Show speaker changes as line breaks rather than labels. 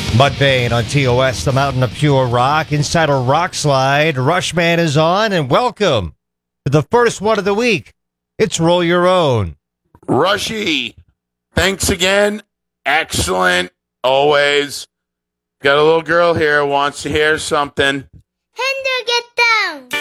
Mudvayne on TOS, the mountain of pure rock. Inside a rock slide, Rushman is on, and welcome to the first one of the week. It's Roll Your Own.
Rushy, thanks again. Excellent. Always. Got a little girl here who wants to hear something.
Hinder, get down!